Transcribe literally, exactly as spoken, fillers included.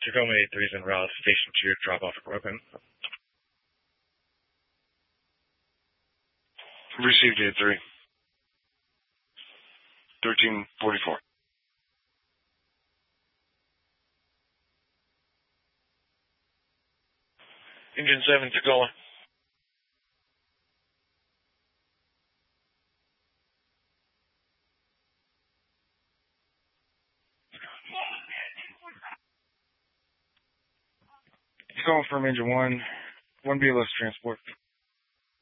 Tacoma eight three is en route, station two, drop off equipment. Received eight three. thirteen forty-four. Engine seven, Tacoma. Calling from engine one. one B L S transport.